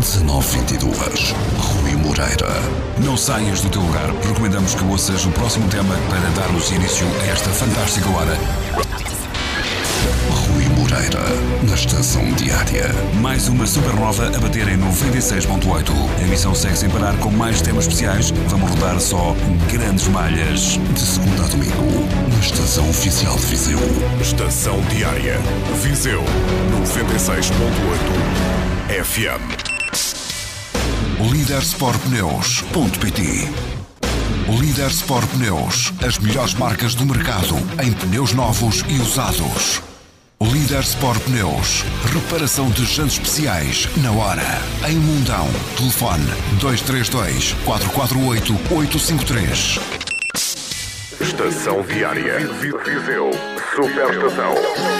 1922. Rui Moreira. Não saias do teu lugar. Recomendamos que ouças o próximo tema para darmos início a esta fantástica hora. Rui Moreira, na Estação Diária. Mais uma supernova a bater em 96.8. A emissão segue sem parar com mais temas especiais. Vamos rodar só grandes malhas. De segunda a domingo, na Estação Oficial de Viseu. Estação Diária. Viseu 96.8 FM. Lidersportpneus.pt. Líder Sport Pneus, as melhores marcas do mercado em pneus novos e usados. Líder Sport Pneus, reparação de jantes especiais na hora. Em Mundão, telefone 232 448 853. Estação Diária. Viseu. Superestação.